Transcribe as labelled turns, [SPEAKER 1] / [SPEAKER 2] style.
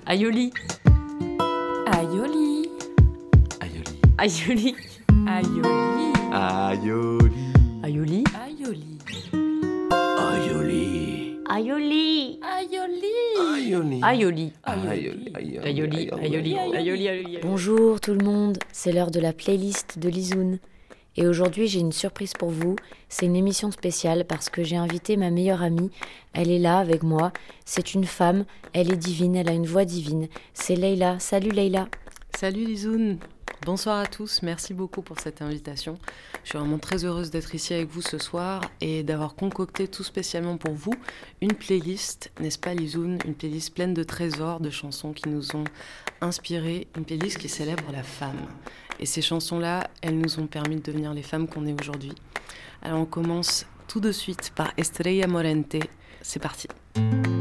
[SPEAKER 1] Aioli.
[SPEAKER 2] Aioli.
[SPEAKER 3] Aioli.
[SPEAKER 1] Aioli.
[SPEAKER 2] Aioli.
[SPEAKER 3] Aioli.
[SPEAKER 1] Aioli.
[SPEAKER 2] Aioli.
[SPEAKER 3] Aioli.
[SPEAKER 1] Aioli.
[SPEAKER 2] Aioli.
[SPEAKER 3] Aioli.
[SPEAKER 1] Aioli. Aioli.
[SPEAKER 4] Bonjour tout le monde, c'est l'heure de la playlist de Lizoun. Et aujourd'hui j'ai une surprise pour vous, c'est une émission spéciale parce que j'ai invité ma meilleure amie, elle est là avec moi, c'est une femme, elle est divine, elle a une voix divine, c'est Leïla. Salut Leïla.
[SPEAKER 5] Salut Lizoun, bonsoir à tous, merci beaucoup pour cette invitation. Je suis vraiment très heureuse d'être ici avec vous ce soir et d'avoir concocté tout spécialement pour vous une playlist, n'est-ce pas Lizoun, une playlist pleine de trésors, de chansons qui nous ont inspirés, une playlist qui célèbre la femme. Et ces chansons-là, elles nous ont permis de devenir les femmes qu'on est aujourd'hui. Alors on commence tout de suite par Estrella Morente, c'est parti.